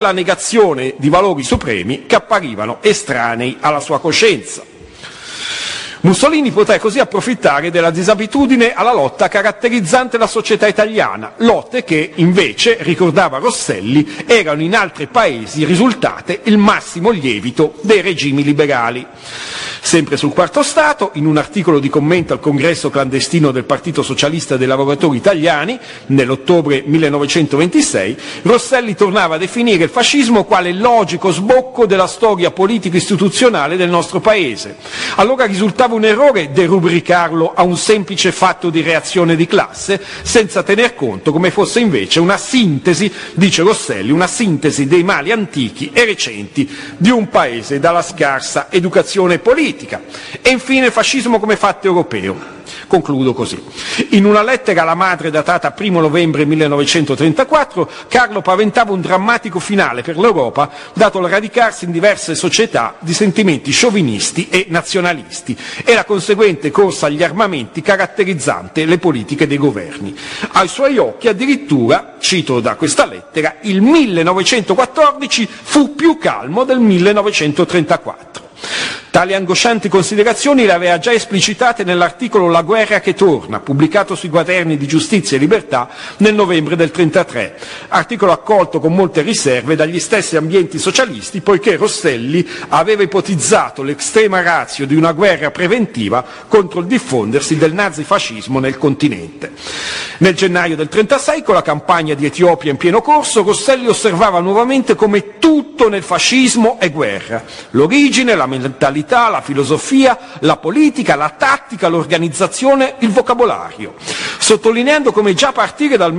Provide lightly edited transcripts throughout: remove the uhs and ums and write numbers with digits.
la negazione di valori supremi che apparivano estranei alla sua coscienza. Mussolini poté così approfittare della disabitudine alla lotta caratterizzante la società italiana, lotte che invece, ricordava Rosselli, erano in altri paesi risultate il massimo lievito dei regimi liberali. Sempre sul Quarto Stato, in un articolo di commento al congresso clandestino del Partito Socialista dei Lavoratori Italiani, nell'ottobre 1926, Rosselli tornava a definire il fascismo quale logico sbocco della storia politico-istituzionale del nostro Paese. Allora risultava un errore derubricarlo a un semplice fatto di reazione di classe, senza tener conto come fosse invece una sintesi, dice Rosselli, una sintesi dei mali antichi e recenti di un Paese dalla scarsa educazione politica. E infine il fascismo come fatto europeo. Concludo così. In una lettera alla madre datata 1 novembre 1934, Carlo paventava un drammatico finale per l'Europa, dato il radicarsi in diverse società di sentimenti sciovinisti e nazionalisti e la conseguente corsa agli armamenti caratterizzante le politiche dei governi. Ai suoi occhi addirittura, cito da questa lettera, il 1914 fu più calmo del 1934. Tali angoscianti considerazioni le aveva già esplicitate nell'articolo La guerra che torna, pubblicato sui quaderni di Giustizia e Libertà nel novembre del 1933, articolo accolto con molte riserve dagli stessi ambienti socialisti, poiché Rosselli aveva ipotizzato l'extrema ratio di una guerra preventiva contro il diffondersi del nazifascismo nel continente. Nel gennaio del 1936, con la campagna di Etiopia in pieno corso, Rosselli osservava nuovamente come tutto nel fascismo è guerra, l'origine, la mentalità, la filosofia, la politica, la tattica, l'organizzazione, il vocabolario, sottolineando come già a partire dal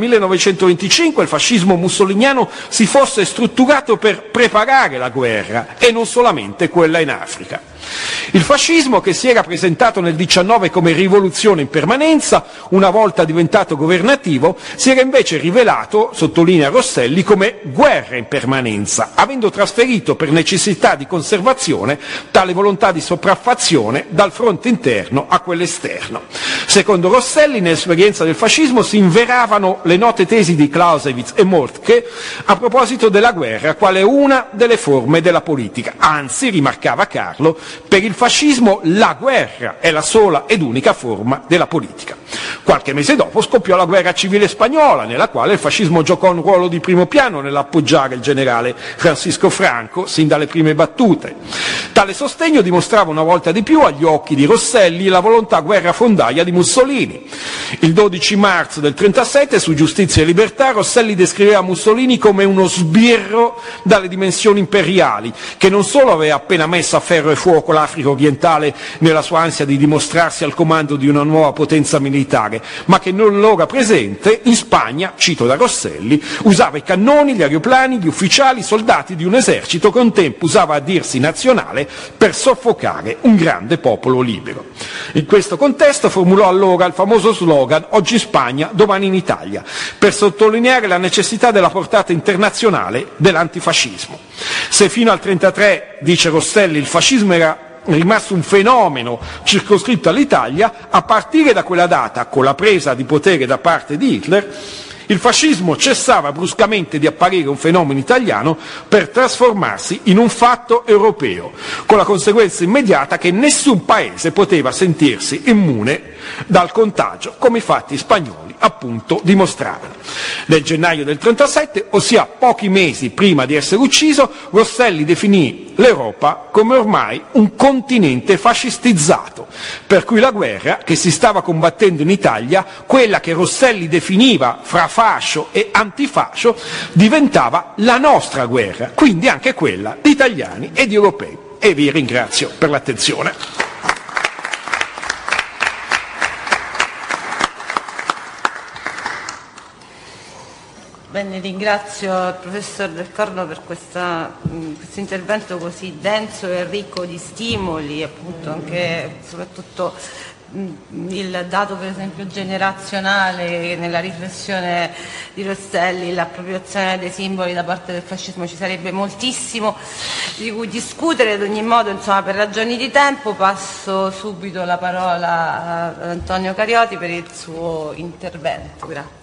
1925 il fascismo mussoliniano si fosse strutturato per preparare la guerra e non solamente quella in Africa. Il fascismo, che si era presentato nel 19 come rivoluzione in permanenza, una volta diventato governativo, si era invece rivelato, sottolinea Rosselli, come guerra in permanenza, avendo trasferito per necessità di conservazione tale volontà di sopraffazione dal fronte interno a quello esterno. Secondo Rosselli, nell'esperienza del fascismo si inveravano le note tesi di Clausewitz e Moltke a proposito della guerra quale una delle forme della politica. Anzi, rimarcava Carlo, per il fascismo la guerra è la sola ed unica forma della politica. Qualche mese dopo scoppiò la guerra civile spagnola, nella quale il fascismo giocò un ruolo di primo piano nell'appoggiare il generale Francisco Franco sin dalle prime battute. Tale sostegno dimostrava una volta di più agli occhi di Rosselli la volontà guerrafondaia di Mussolini. Il 12 marzo del 1937 su Giustizia e Libertà Rosselli descriveva Mussolini come uno sbirro dalle dimensioni imperiali, che non solo aveva appena messo a ferro e fuoco l'Africa orientale nella sua ansia di dimostrarsi al comando di una nuova potenza militare, ma che nell'ora presente in Spagna, cito da Rosselli, usava i cannoni, gli aeroplani, gli ufficiali, i soldati di un esercito che un tempo usava a dirsi nazionale per soffocare un grande popolo libero. In questo contesto formulò allora il famoso slogan "Oggi in Spagna, domani in Italia", per sottolineare la necessità della portata internazionale dell'antifascismo. Se fino al 1933, dice Rosselli, il fascismo era rimasto un fenomeno circoscritto all'Italia, a partire da quella data, con la presa di potere da parte di Hitler, il fascismo cessava bruscamente di apparire un fenomeno italiano per trasformarsi in un fatto europeo, con la conseguenza immediata che nessun paese poteva sentirsi immune dal contagio, come i fatti spagnoli appunto dimostravano. Nel gennaio del 1937, ossia pochi mesi prima di essere ucciso, Rosselli definì l'Europa come ormai un continente fascistizzato, per cui la guerra che si stava combattendo in Italia, quella che Rosselli definiva fra fascio e antifascio, diventava la nostra guerra, quindi anche quella di italiani e di europei. E vi ringrazio per l'attenzione. Bene, ringrazio il professor Del Corno per questo intervento così denso e ricco di stimoli, appunto anche soprattutto il dato per esempio generazionale nella riflessione di Rosselli, l'appropriazione dei simboli da parte del fascismo. Ci sarebbe moltissimo di cui discutere, ad ogni modo, insomma, per ragioni di tempo passo subito la parola ad Antonio Carioti per il suo intervento. Grazie.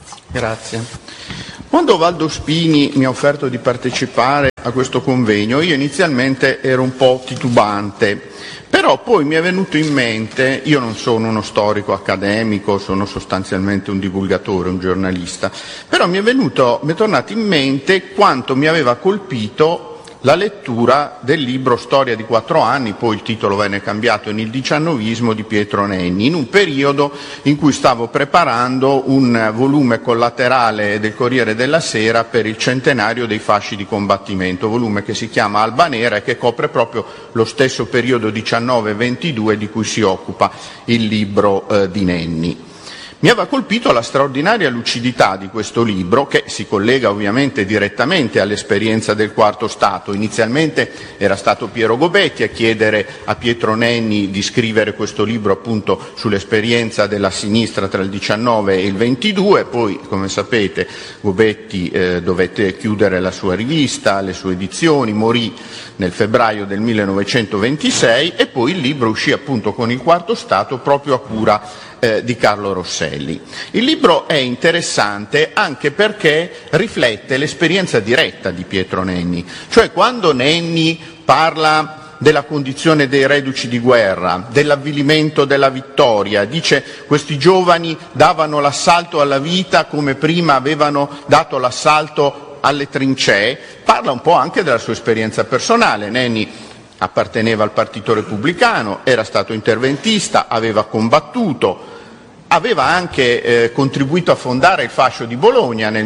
Grazie. Quando Valdo Spini mi ha offerto di partecipare a questo convegno, io inizialmente ero un po' titubante, però poi mi è venuto in mente, io non sono uno storico accademico, sono sostanzialmente un divulgatore, un giornalista, però mi è tornato in mente quanto mi aveva colpito la lettura del libro Storia di 4 anni, poi il titolo venne cambiato in Il XIX di Pietro Nenni, in un periodo in cui stavo preparando un volume collaterale del Corriere della Sera per il centenario dei fasci di combattimento, volume che si chiama Alba Nera e che copre proprio lo stesso periodo 19-22 di cui si occupa il libro di Nenni. Mi aveva colpito la straordinaria lucidità di questo libro, che si collega ovviamente direttamente all'esperienza del Quarto Stato. Inizialmente era stato Piero Gobetti a chiedere a Pietro Nenni di scrivere questo libro appunto sull'esperienza della sinistra tra il 19 e il 22, poi come sapete Gobetti dovette chiudere la sua rivista, le sue edizioni, morì nel febbraio del 1926 e poi il libro uscì appunto con il Quarto Stato proprio a cura di Carlo Rosselli. Il libro è interessante anche perché riflette l'esperienza diretta di Pietro Nenni, cioè quando Nenni parla della condizione dei reduci di guerra, dell'avvilimento della vittoria, dice questi giovani davano l'assalto alla vita come prima avevano dato l'assalto alle trincee, parla un po' anche della sua esperienza personale. Nenni apparteneva al Partito Repubblicano, era stato interventista, aveva combattuto, aveva anche contribuito a fondare il fascio di Bologna nel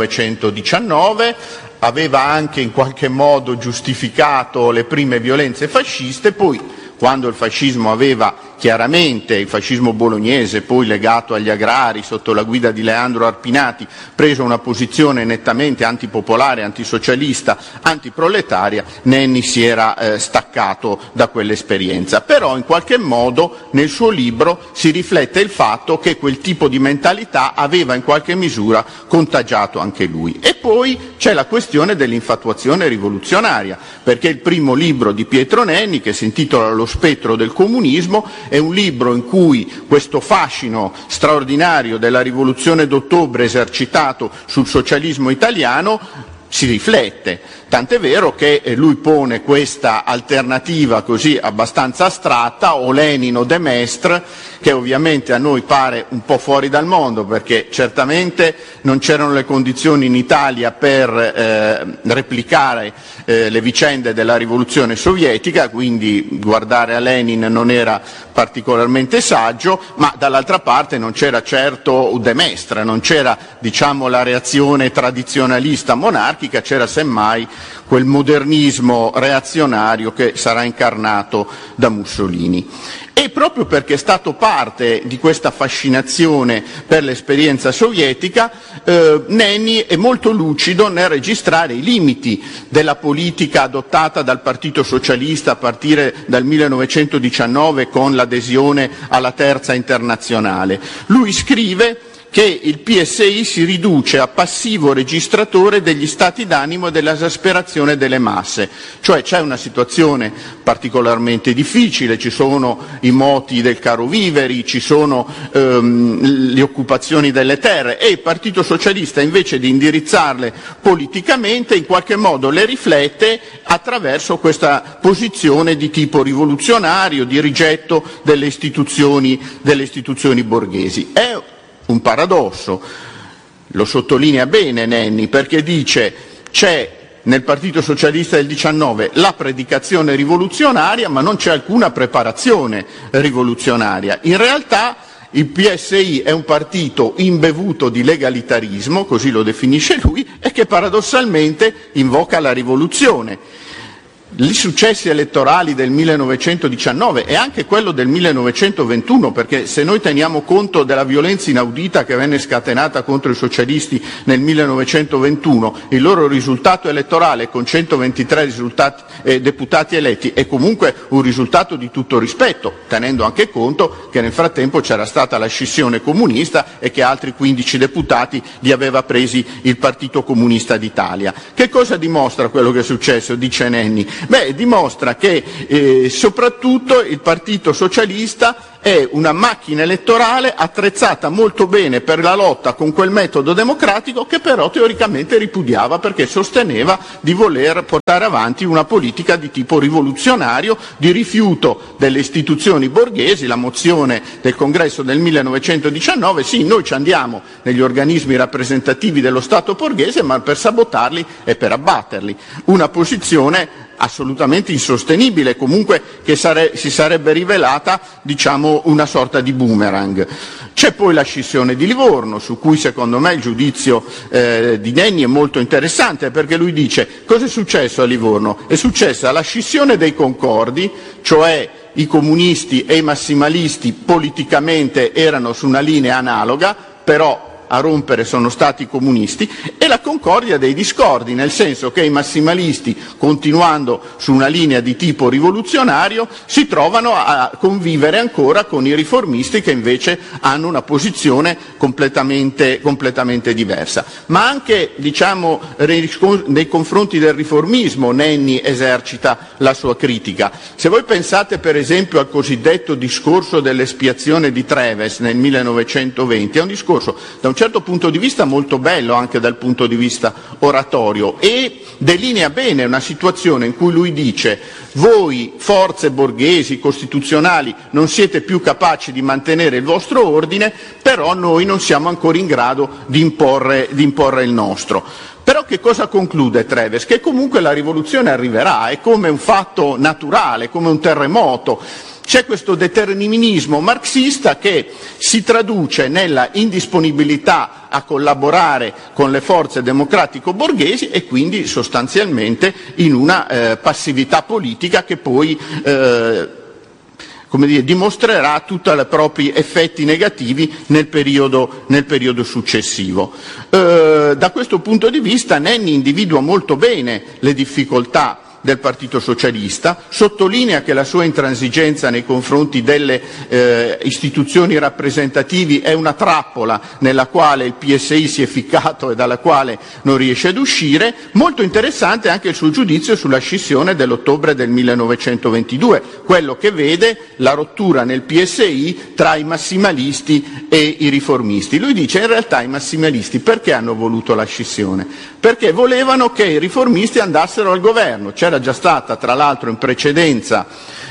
1919, aveva anche in qualche modo giustificato le prime violenze fasciste, poi quando il fascismo aveva chiaramente, il fascismo bolognese, poi legato agli agrari sotto la guida di Leandro Arpinati, preso una posizione nettamente antipopolare, antisocialista, antiproletaria, Nenni si era staccato da quell'esperienza. Però in qualche modo nel suo libro si riflette il fatto che quel tipo di mentalità aveva in qualche misura contagiato anche lui. E poi c'è la questione dell'infatuazione rivoluzionaria, perché il primo libro di Pietro Nenni, che si intitola Lo spettro del comunismo, è un libro in cui questo fascino straordinario della rivoluzione d'ottobre esercitato sul socialismo italiano si riflette, tant'è vero che lui pone questa alternativa così abbastanza astratta, o Lenin o de Maistre, che ovviamente a noi pare un po' fuori dal mondo, perché certamente non c'erano le condizioni in Italia per replicare le vicende della rivoluzione sovietica, quindi guardare a Lenin non era particolarmente saggio, ma dall'altra parte non c'era certo de Maistre, non c'era diciamo la reazione tradizionalista monarchica, c'era semmai quel modernismo reazionario che sarà incarnato da Mussolini. E proprio perché è stato parte di questa fascinazione per l'esperienza sovietica, Nenni è molto lucido nel registrare i limiti della politica adottata dal Partito Socialista a partire dal 1919 con l'adesione alla Terza Internazionale. Lui scrive che il PSI si riduce a passivo registratore degli stati d'animo e dell'esasperazione delle masse, cioè c'è una situazione particolarmente difficile, ci sono i moti del caro viveri, ci sono le occupazioni delle terre e il Partito Socialista invece di indirizzarle politicamente in qualche modo le riflette attraverso questa posizione di tipo rivoluzionario, di rigetto delle istituzioni borghesi. È un paradosso, lo sottolinea bene Nenni, perché dice c'è nel Partito Socialista del 19 la predicazione rivoluzionaria ma non c'è alcuna preparazione rivoluzionaria. In realtà il PSI è un partito imbevuto di legalitarismo, così lo definisce lui, e che paradossalmente invoca la rivoluzione. I successi elettorali del 1919 e anche quello del 1921, perché se noi teniamo conto della violenza inaudita che venne scatenata contro i socialisti nel 1921, il loro risultato elettorale con 123 deputati eletti è comunque un risultato di tutto rispetto, tenendo anche conto che nel frattempo c'era stata la scissione comunista e che altri 15 deputati li aveva presi il Partito Comunista d'Italia. Che cosa dimostra quello che è successo, dice Nenni? Dimostra che soprattutto il Partito Socialista è una macchina elettorale attrezzata molto bene per la lotta con quel metodo democratico che però teoricamente ripudiava, perché sosteneva di voler portare avanti una politica di tipo rivoluzionario, di rifiuto delle istituzioni borghesi. La mozione del Congresso del 1919, sì, noi ci andiamo negli organismi rappresentativi dello Stato borghese, ma per sabotarli e per abbatterli. Una posizione assolutamente insostenibile, comunque che si sarebbe rivelata, diciamo, una sorta di boomerang. C'è poi la scissione di Livorno, su cui secondo me il giudizio di Nenni è molto interessante, perché lui dice: cosa è successo a Livorno? È successa la scissione dei concordi, cioè i comunisti e i massimalisti politicamente erano su una linea analoga, però a rompere sono stati i comunisti, e la concordia dei discordi, nel senso che i massimalisti, continuando su una linea di tipo rivoluzionario, si trovano a convivere ancora con i riformisti, che invece hanno una posizione completamente diversa. Ma anche, diciamo, nei confronti del riformismo Nenni esercita la sua critica. Se voi pensate per esempio al cosiddetto discorso dell'espiazione di Treves nel 1920, è un discorso da un certo punto di vista molto bello anche dal punto di vista oratorio, e delinea bene una situazione in cui lui dice: voi forze borghesi costituzionali non siete più capaci di mantenere il vostro ordine, però noi non siamo ancora in grado di imporre il nostro. Però che cosa conclude Treves? Che comunque la rivoluzione arriverà, è come un fatto naturale, come un terremoto. C'è questo determinismo marxista che si traduce nella indisponibilità a collaborare con le forze democratico-borghesi e quindi sostanzialmente in una passività politica che poi dimostrerà tutti i propri effetti negativi nel periodo successivo. Da questo punto di vista Nenni individua molto bene le difficoltà del Partito Socialista, sottolinea che la sua intransigenza nei confronti delle istituzioni rappresentativi è una trappola nella quale il PSI si è ficcato e dalla quale non riesce ad uscire. Molto interessante anche il suo giudizio sulla scissione dell'ottobre del 1922, quello che vede la rottura nel PSI tra i massimalisti e i riformisti. Lui dice: in realtà i massimalisti perché hanno voluto la scissione? Perché volevano che i riformisti andassero al governo. C'era già stata, tra l'altro, in precedenza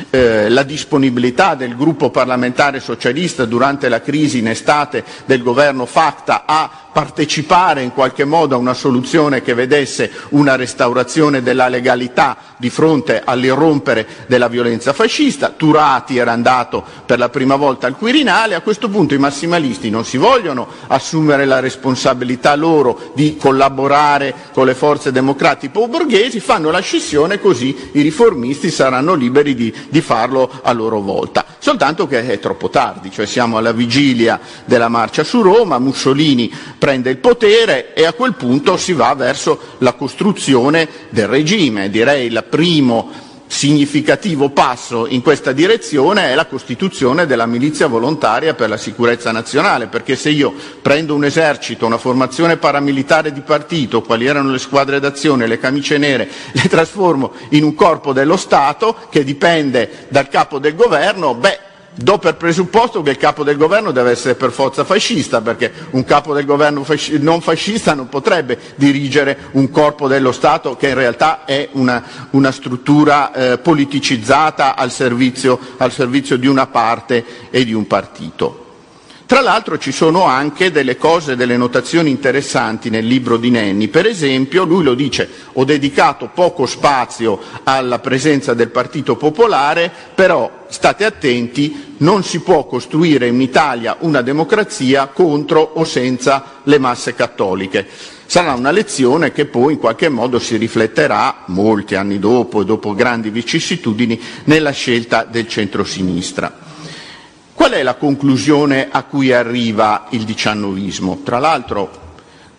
la disponibilità del gruppo parlamentare socialista durante la crisi in estate del governo Facta a partecipare in qualche modo a una soluzione che vedesse una restaurazione della legalità di fronte all'irrompere della violenza fascista. Turati era andato per la prima volta al Quirinale. A questo punto i massimalisti non si vogliono assumere la responsabilità loro di collaborare con le forze democratico-borghesi, fanno la scissione, così i riformisti saranno liberi di farlo a loro volta. Soltanto che è troppo tardi, cioè siamo alla vigilia della marcia su Roma, Mussolini prende il potere e a quel punto si va verso la costruzione del regime. Direi il primo significativo passo in questa direzione è la costituzione della milizia volontaria per la sicurezza nazionale, perché se io prendo un esercito, una formazione paramilitare di partito, quali erano le squadre d'azione, le camicie nere, le trasformo in un corpo dello Stato che dipende dal capo del governo, do per presupposto che il capo del governo deve essere per forza fascista, perché un capo del governo non fascista non potrebbe dirigere un corpo dello Stato che in realtà è una struttura politicizzata al servizio di una parte e di un partito. Tra l'altro ci sono anche delle notazioni interessanti nel libro di Nenni. Per esempio, lui lo dice: ho dedicato poco spazio alla presenza del Partito Popolare, però state attenti, non si può costruire in Italia una democrazia contro o senza le masse cattoliche. Sarà una lezione che poi in qualche modo si rifletterà molti anni dopo e dopo grandi vicissitudini nella scelta del centrosinistra. Qual è la conclusione a cui arriva il diciannovismo? Tra l'altro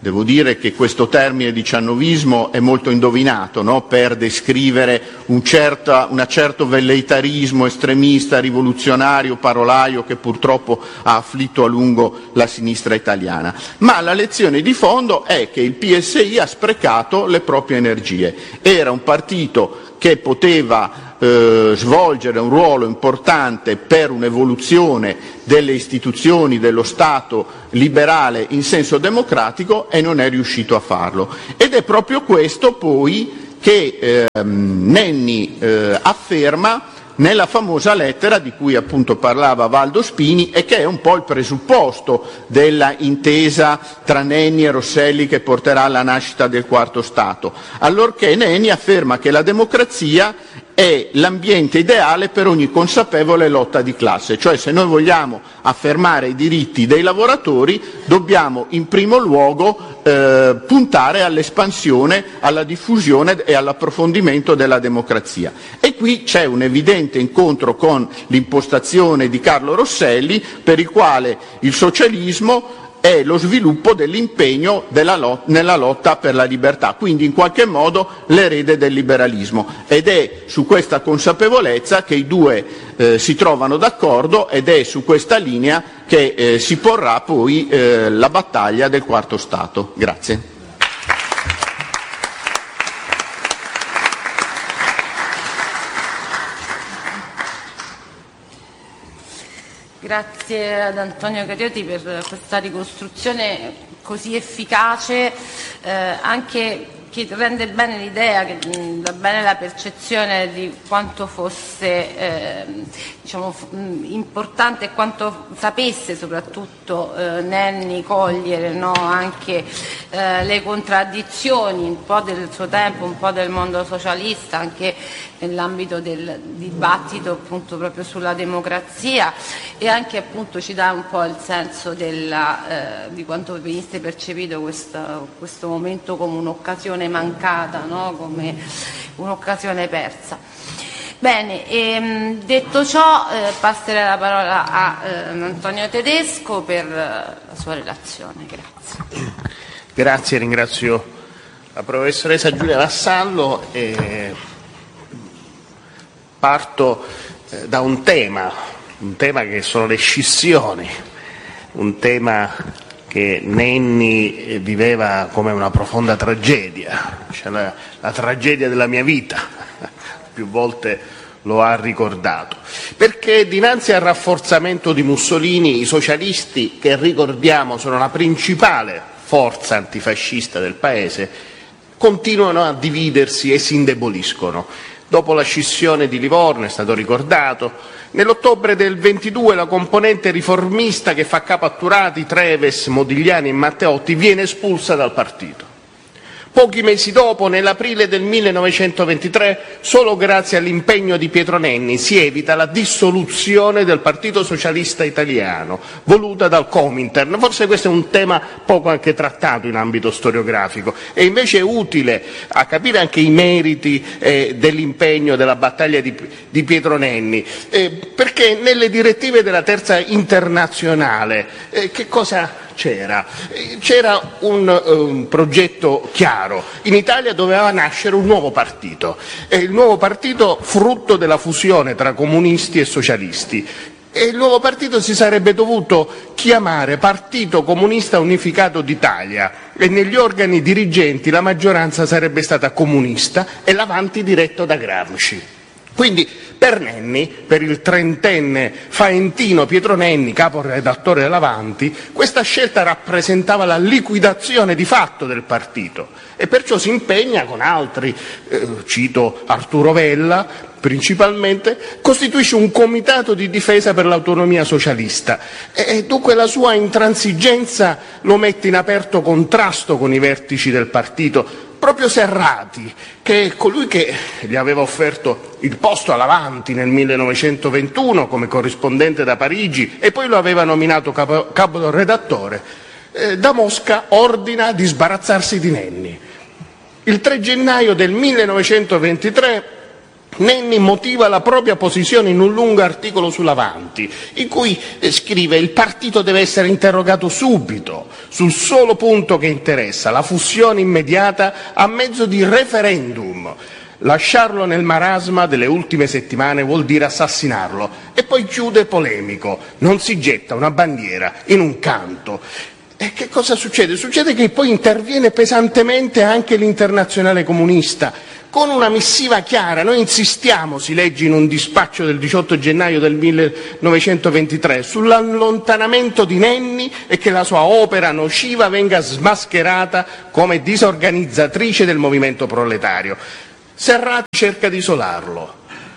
Devo dire che questo termine di ciannovismo è molto indovinato, no? Per descrivere un certo velleitarismo estremista, rivoluzionario, parolaio che purtroppo ha afflitto a lungo la sinistra italiana. Ma la lezione di fondo è che il PSI ha sprecato le proprie energie. Era un partito che poteva svolgere un ruolo importante per un'evoluzione delle istituzioni dello Stato liberale in senso democratico e non è riuscito a farlo. Ed è proprio questo poi che Nenni afferma nella famosa lettera di cui appunto parlava Valdo Spini e che è un po' il presupposto della intesa tra Nenni e Rosselli che porterà alla nascita del quarto Stato, allorché Nenni afferma che la democrazia è l'ambiente ideale per ogni consapevole lotta di classe, cioè se noi vogliamo affermare i diritti dei lavoratori dobbiamo in primo luogo puntare all'espansione, alla diffusione e all'approfondimento della democrazia. E qui c'è un evidente incontro con l'impostazione di Carlo Rosselli, per il quale il socialismo è lo sviluppo dell'impegno nella lotta per la libertà, quindi in qualche modo l'erede del liberalismo. Ed è su questa consapevolezza che i due si trovano d'accordo ed è su questa linea che si porrà poi la battaglia del quarto Stato. Grazie. Grazie ad Antonio Carioti per questa ricostruzione così efficace, anche che rende bene l'idea, che dà bene la percezione di quanto fosse importante e quanto sapesse soprattutto Nenni cogliere, no? Anche le contraddizioni un po' del suo tempo, un po' del mondo socialista, anche nell'ambito del dibattito appunto proprio sulla democrazia, e anche appunto ci dà un po' il senso di quanto venisse percepito questo momento come un'occasione mancata, no? Come un'occasione persa. Bene, detto ciò passerei la parola a Antonio Tedesco per la sua relazione. Grazie. Grazie, ringrazio la professoressa Giulia Vassallo e parto da un tema che sono le scissioni, un tema che Nenni viveva come una profonda tragedia, cioè la tragedia della mia vita, più volte lo ha ricordato, perché dinanzi al rafforzamento di Mussolini i socialisti, che ricordiamo sono la principale forza antifascista del Paese, continuano a dividersi e si indeboliscono. Dopo la scissione di Livorno, è stato ricordato, nell'ottobre del 22 la componente riformista che fa capo a Turati, Treves, Modigliani e Matteotti viene espulsa dal partito. Pochi mesi dopo, nell'aprile del 1923, solo grazie all'impegno di Pietro Nenni si evita la dissoluzione del Partito Socialista Italiano, voluta dal Comintern. Forse questo è un tema poco anche trattato in ambito storiografico, e invece è utile a capire anche i meriti dell'impegno, della battaglia di Pietro Nenni, perché nelle direttive della Terza Internazionale che cosa c'era? C'era un progetto chiaro. In Italia doveva nascere un nuovo partito, e il nuovo partito frutto della fusione tra comunisti e socialisti. E il nuovo partito si sarebbe dovuto chiamare Partito Comunista Unificato d'Italia, e negli organi dirigenti la maggioranza sarebbe stata comunista e l'Avanti diretto da Gramsci. Quindi per Nenni, per il trentenne faentino Pietro Nenni, caporedattore dell'Avanti, questa scelta rappresentava la liquidazione di fatto del partito, e perciò si impegna con altri, cito Arturo Vella principalmente, costituisce un comitato di difesa per l'autonomia socialista, e dunque la sua intransigenza lo mette in aperto contrasto con i vertici del partito. Proprio Serrati, che è colui che gli aveva offerto il posto all'Avanti nel 1921 come corrispondente da Parigi e poi lo aveva nominato caporedattore, da Mosca ordina di sbarazzarsi di Nenni. Il 3 gennaio del 1923 Nenni motiva la propria posizione in un lungo articolo sull'Avanti, in cui scrive: il partito deve essere interrogato subito sul solo punto che interessa, la fusione immediata a mezzo di referendum. Lasciarlo nel marasma delle ultime settimane vuol dire assassinarlo. E poi chiude polemico: non si getta una bandiera in un canto. E che cosa succede? Succede che poi interviene pesantemente anche l'Internazionale Comunista, con una missiva chiara. Noi insistiamo, si legge in un dispaccio del 18 gennaio del 1923, sull'allontanamento di Nenni e che la sua opera nociva venga smascherata come disorganizzatrice del movimento proletario. Serrati cerca di isolarlo.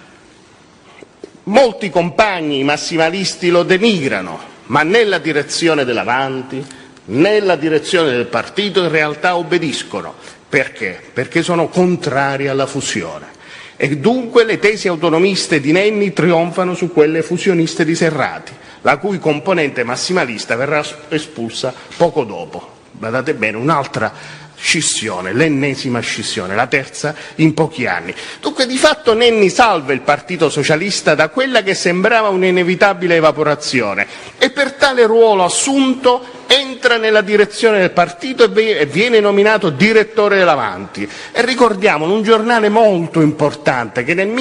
Molti compagni massimalisti lo denigrano, ma nella direzione dell'Avanti, nella direzione del partito, in realtà obbediscono. Perché? Perché sono contrari alla fusione. E dunque le tesi autonomiste di Nenni trionfano su quelle fusioniste di Serrati, la cui componente massimalista verrà espulsa poco dopo. Badate bene, un'altra scissione, l'ennesima scissione, la terza in pochi anni. Dunque di fatto Nenni salva il Partito Socialista da quella che sembrava un'inevitabile evaporazione e per tale ruolo assunto entra nella direzione del partito e viene nominato direttore dell'Avanti. E ricordiamolo, un giornale molto importante che nel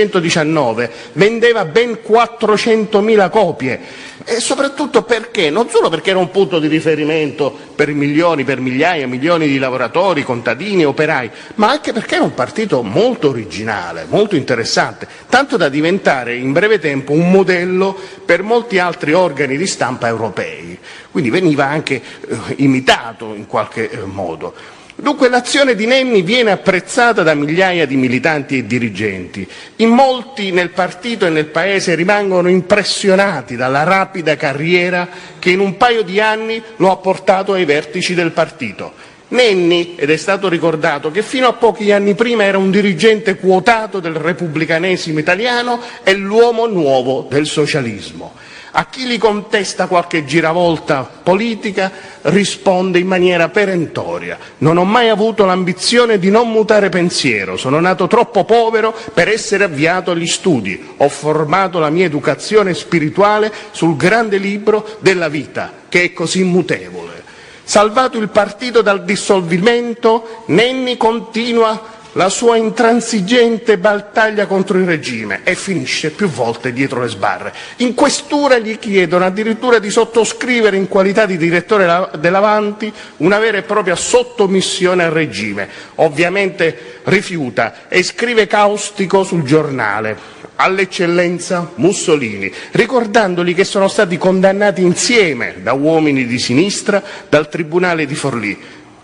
1919 vendeva ben 400.000 copie. E soprattutto perché? Non solo perché era un punto di riferimento per milioni, per migliaia, milioni di lavoratori, contadini, operai, ma anche perché era un partito molto originale, molto interessante, tanto da diventare in breve tempo un modello per molti altri organi di stampa europei. Quindi veniva anche imitato in qualche modo. Dunque l'azione di Nenni viene apprezzata da migliaia di militanti e dirigenti. In molti nel partito e nel paese rimangono impressionati dalla rapida carriera che in un paio di anni lo ha portato ai vertici del partito. Nenni, ed è stato ricordato, che fino a pochi anni prima era un dirigente quotato del repubblicanesimo italiano, è l'uomo nuovo del socialismo. A chi gli contesta qualche giravolta politica risponde in maniera perentoria: non ho mai avuto l'ambizione di non mutare pensiero, sono nato troppo povero per essere avviato agli studi, ho formato la mia educazione spirituale sul grande libro della vita, che è così mutevole. Salvato il partito dal dissolvimento, Nenni continua la sua intransigente battaglia contro il regime e finisce più volte dietro le sbarre. In questura gli chiedono addirittura di sottoscrivere in qualità di direttore dell'Avanti una vera e propria sottomissione al regime. Ovviamente rifiuta e scrive caustico sul giornale all'eccellenza Mussolini, ricordandogli che sono stati condannati insieme da uomini di sinistra dal tribunale di Forlì.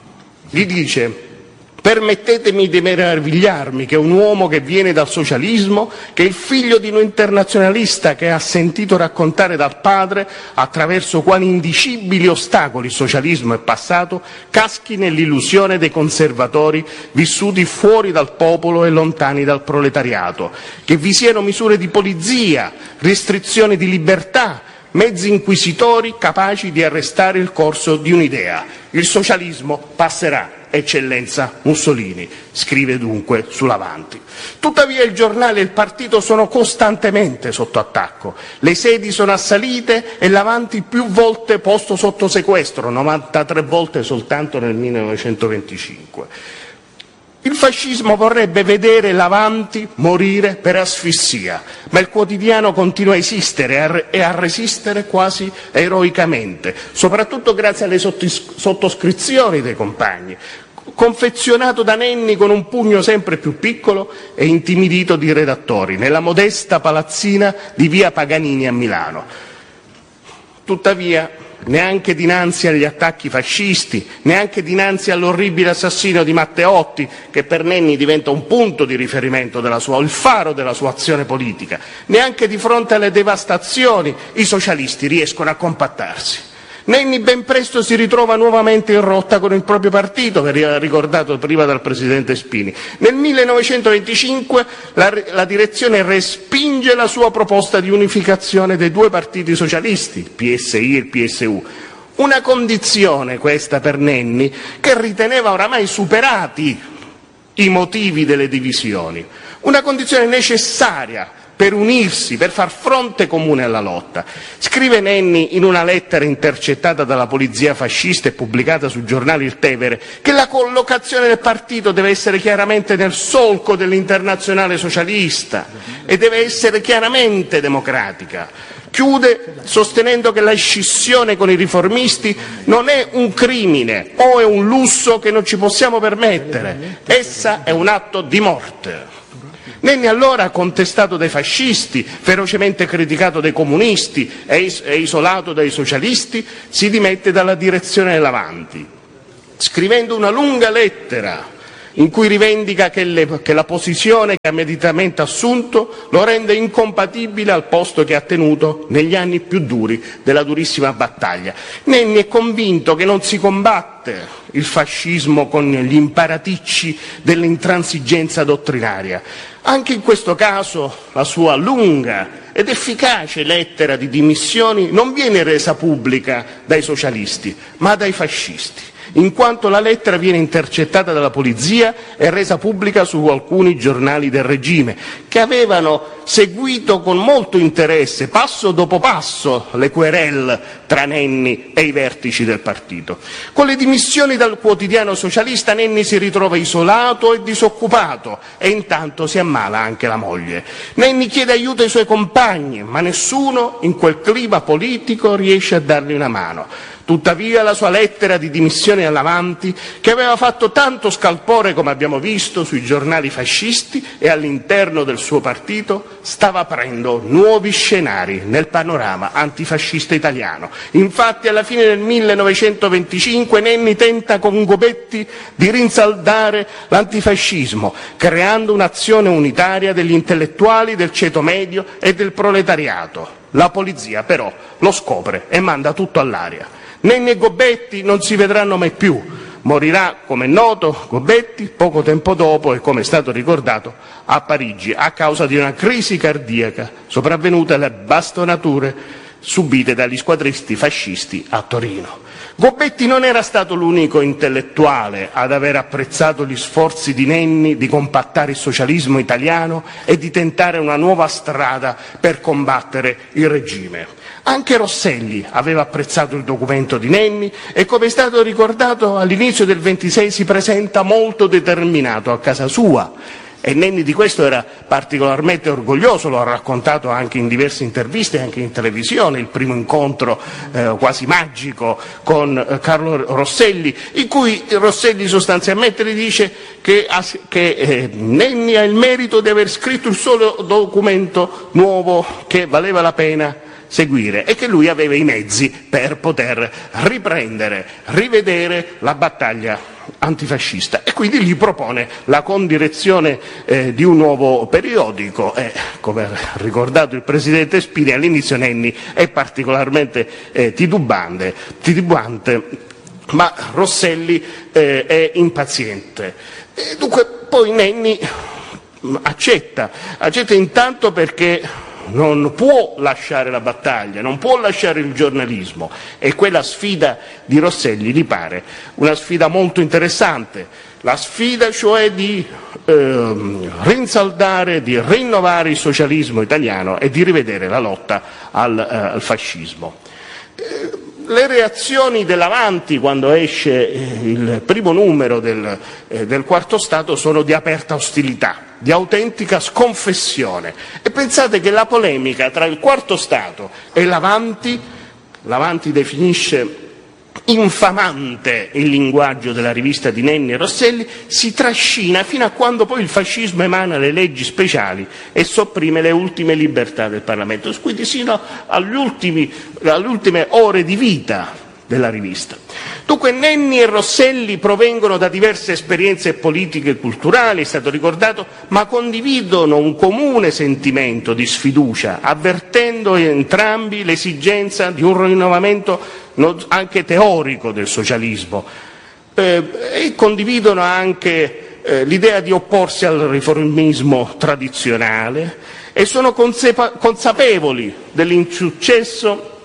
Gli dice: permettetemi di meravigliarmi che un uomo che viene dal socialismo, che è il figlio di un internazionalista che ha sentito raccontare dal padre attraverso quali indicibili ostacoli il socialismo è passato, caschi nell'illusione dei conservatori vissuti fuori dal popolo e lontani dal proletariato, che vi siano misure di polizia, restrizioni di libertà, mezzi inquisitori capaci di arrestare il corso di un'idea. Il socialismo passerà, eccellenza Mussolini, scrive dunque sull'Avanti. Tuttavia il giornale e il partito sono costantemente sotto attacco, le sedi sono assalite e l'Avanti più volte posto sotto sequestro, 93 volte soltanto nel 1925. Il fascismo vorrebbe vedere l'Avanti morire per asfissia, ma il quotidiano continua a esistere e a resistere quasi eroicamente, soprattutto grazie alle sottoscrizioni dei compagni, confezionato da Nenni con un pugno sempre più piccolo e intimidito di redattori, nella modesta palazzina di via Paganini a Milano. Tuttavia, neanche dinanzi agli attacchi fascisti, neanche dinanzi all'orribile assassinio di Matteotti, che per Nenni diventa un punto di riferimento il faro della sua azione politica, neanche di fronte alle devastazioni i socialisti riescono a compattarsi. Nenni ben presto si ritrova nuovamente in rotta con il proprio partito, veniva ricordato prima dal presidente Spini. Nel 1925 la direzione respinge la sua proposta di unificazione dei due partiti socialisti, il PSI e il PSU. Una condizione questa per Nenni che riteneva oramai superati i motivi delle divisioni, una condizione necessaria per unirsi, per far fronte comune alla lotta. Scrive Nenni in una lettera intercettata dalla polizia fascista e pubblicata sui giornali Il Tevere che la collocazione del partito deve essere chiaramente nel solco dell'Internazionale socialista e deve essere chiaramente democratica. Chiude sostenendo che la scissione con i riformisti non è un crimine o è un lusso che non ci possiamo permettere, essa è un atto di morte. Nenni allora, contestato dai fascisti, ferocemente criticato dai comunisti e isolato dai socialisti, si dimette dalla direzione dell'Avanti, scrivendo una lunga lettera in cui rivendica che la posizione che ha mediatamente assunto lo rende incompatibile al posto che ha tenuto negli anni più duri della durissima battaglia. Nenni è convinto che non si combatte il fascismo con gli imparaticci dell'intransigenza dottrinaria. Anche in questo caso la sua lunga ed efficace lettera di dimissioni non viene resa pubblica dai socialisti, ma dai fascisti, in quanto la lettera viene intercettata dalla polizia e resa pubblica su alcuni giornali del regime, che avevano seguito con molto interesse, passo dopo passo, le querelle tra Nenni e i vertici del partito. Con le dimissioni dal quotidiano socialista Nenni si ritrova isolato e disoccupato e intanto si ammala anche la moglie. Nenni chiede aiuto ai suoi compagni, ma nessuno in quel clima politico riesce a dargli una mano. Tuttavia la sua lettera di dimissioni all'Avanti, che aveva fatto tanto scalpore come abbiamo visto sui giornali fascisti e all'interno del suo partito, stava aprendo nuovi scenari nel panorama antifascista italiano. Infatti alla fine del 1925 Nenni tenta con Gobetti di rinsaldare l'antifascismo, creando un'azione unitaria degli intellettuali, del ceto medio e del proletariato. La polizia però lo scopre e manda tutto all'aria. Nenni e Gobetti non si vedranno mai più. Morirà, come è noto, Gobetti poco tempo dopo e, come è stato ricordato, a Parigi a causa di una crisi cardiaca sopravvenuta alle bastonature subite dagli squadristi fascisti a Torino. Gobetti non era stato l'unico intellettuale ad aver apprezzato gli sforzi di Nenni di compattare il socialismo italiano e di tentare una nuova strada per combattere il regime. Anche Rosselli aveva apprezzato il documento di Nenni e, come è stato ricordato, all'inizio del 26 si presenta molto determinato a casa sua. E Nenni di questo era particolarmente orgoglioso, lo ha raccontato anche in diverse interviste, anche in televisione, il primo incontro quasi magico con Carlo Rosselli, in cui Rosselli sostanzialmente gli dice che Nenni ha il merito di aver scritto il solo documento nuovo che valeva la pena seguire e che lui aveva i mezzi per poter riprendere, rivedere la battaglia antifascista, e quindi gli propone la condirezione di un nuovo periodico e, come ha ricordato il presidente Spini, all'inizio Nenni è particolarmente titubante, ma Rosselli è impaziente. E dunque poi Nenni accetta intanto perché non può lasciare la battaglia, non può lasciare il giornalismo, e quella sfida di Rosselli gli pare una sfida molto interessante, la sfida cioè di rinsaldare, di rinnovare il socialismo italiano e di rivedere la lotta al fascismo. Le reazioni dell'Avanti quando esce il primo numero del Quarto Stato sono di aperta ostilità, di autentica sconfessione, e pensate che la polemica tra il Quarto Stato e l'Avanti definisce infamante il linguaggio della rivista di Nenni e Rosselli, si trascina fino a quando poi il fascismo emana le leggi speciali e sopprime le ultime libertà del Parlamento, quindi sino alle ultime ore di vita della rivista. Dunque Nenni e Rosselli provengono da diverse esperienze politiche e culturali, è stato ricordato, ma condividono un comune sentimento di sfiducia, avvertendo entrambi l'esigenza di un rinnovamento anche teorico del socialismo, e condividono anche l'idea di opporsi al riformismo tradizionale e sono consapevoli dell'insuccesso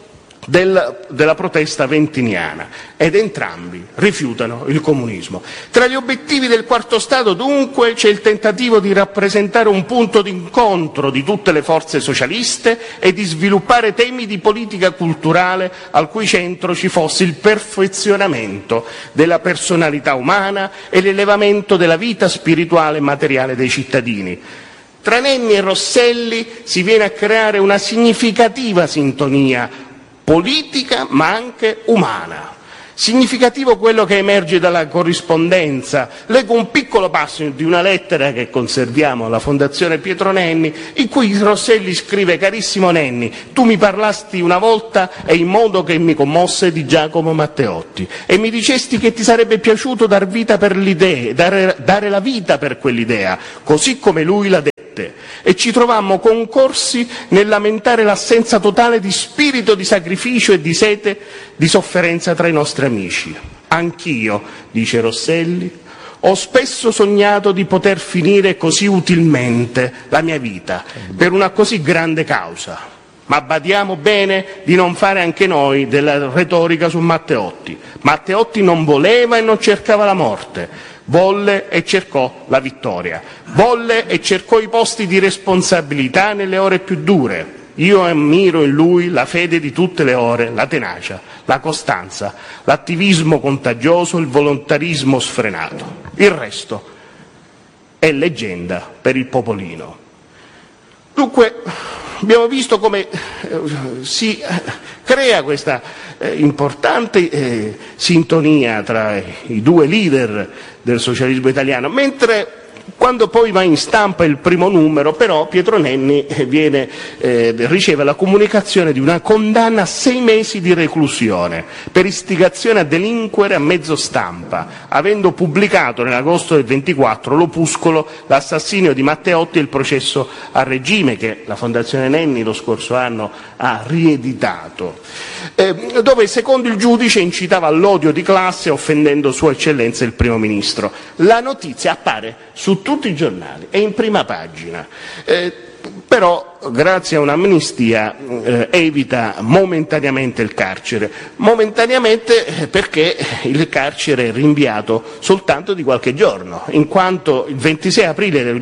della protesta ventiniana, ed entrambi rifiutano il comunismo. Tra gli obiettivi del quarto Stato, dunque, c'è il tentativo di rappresentare un punto d'incontro di tutte le forze socialiste e di sviluppare temi di politica culturale al cui centro ci fosse il perfezionamento della personalità umana e l'elevamento della vita spirituale e materiale dei cittadini. Tra Nenni e Rosselli si viene a creare una significativa sintonia politica ma anche umana. Significativo quello che emerge dalla corrispondenza. Leggo un piccolo passo di una lettera che conserviamo alla Fondazione Pietro Nenni, in cui Rosselli scrive: carissimo Nenni, tu mi parlasti una volta e in modo che mi commosse di Giacomo Matteotti e mi dicesti che ti sarebbe piaciuto dar vita per l'idea, dare la vita per quell'idea, così come lui l'ha detta. E ci trovammo concorsi nel lamentare l'assenza totale di spirito di sacrificio e di sete di sofferenza tra i nostri amici. Anch'io, dice Rosselli, ho spesso sognato di poter finire così utilmente la mia vita per una così grande causa. Ma badiamo bene di non fare anche noi della retorica su Matteotti. Matteotti non voleva e non cercava la morte. Volle e cercò la vittoria, volle e cercò i posti di responsabilità nelle ore più dure. Io ammiro in lui la fede di tutte le ore, la tenacia, la costanza, l'attivismo contagioso, il volontarismo sfrenato. Il resto è leggenda per il popolino. Dunque, abbiamo visto come si crea questa importante sintonia tra i due leader del socialismo italiano, mentre quando poi va in stampa il primo numero, però, Pietro Nenni riceve la comunicazione di una condanna a 6 mesi di reclusione per istigazione a delinquere a mezzo stampa, avendo pubblicato nell'agosto del 24 l'opuscolo L'assassinio di Matteotti e il processo a regime, che la Fondazione Nenni lo scorso anno ha rieditato, dove secondo il giudice incitava all'odio di classe offendendo Sua Eccellenza il Primo Ministro. La notizia appare su tutti i giornali e in prima pagina, però grazie a un'amnistia evita momentaneamente il carcere, momentaneamente perché il carcere è rinviato soltanto di qualche giorno, in quanto il 26 aprile del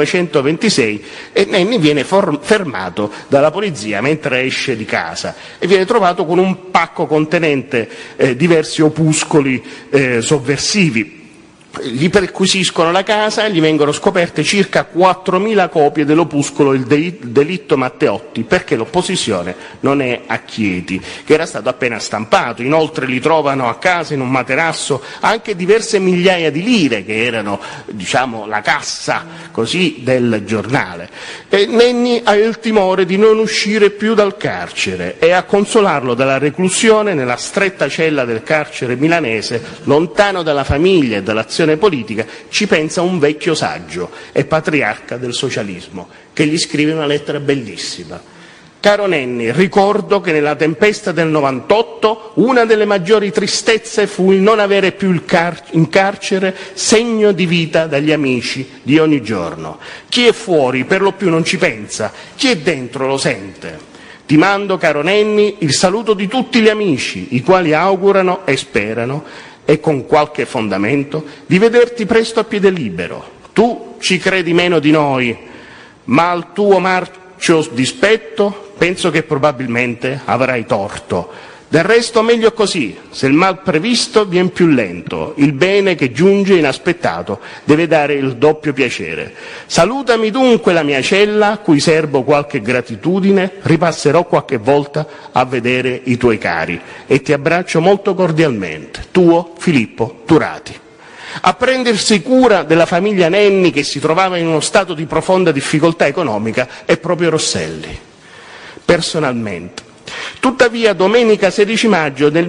1926 Nenni viene fermato dalla polizia mentre esce di casa e viene trovato con un pacco contenente diversi opuscoli sovversivi. Gli perquisiscono la casa e gli vengono scoperte circa 4.000 copie dell'opuscolo Il delitto Matteotti, perché l'opposizione non è a Chieti, che era stato appena stampato. Inoltre li trovano a casa in un materasso anche diverse migliaia di lire, che erano, diciamo, la cassa così del giornale. E Nenni ha il timore di non uscire più dal carcere e a consolarlo dalla reclusione nella stretta cella del carcere milanese, lontano dalla famiglia e dall'azione politica, ci pensa un vecchio saggio e patriarca del socialismo, che gli scrive una lettera bellissima. Caro Nenni, ricordo che nella tempesta del 98 una delle maggiori tristezze fu il non avere più in carcere segno di vita dagli amici di ogni giorno. Chi è fuori per lo più non ci pensa, chi è dentro lo sente. Ti mando, caro Nenni, il saluto di tutti gli amici, i quali augurano e sperano, e con qualche fondamento, di vederti presto a piede libero. Tu ci credi meno di noi, ma al tuo marcio dispetto penso che probabilmente avrai torto. Del resto meglio così, se il mal previsto vien più lento, il bene che giunge inaspettato deve dare il doppio piacere. Salutami dunque la mia cella, a cui serbo qualche gratitudine, ripasserò qualche volta a vedere i tuoi cari e ti abbraccio molto cordialmente. Tuo Filippo Turati. A prendersi cura della famiglia Nenni, che si trovava in uno stato di profonda difficoltà economica, è proprio Rosselli, personalmente. Tuttavia, domenica 16 maggio del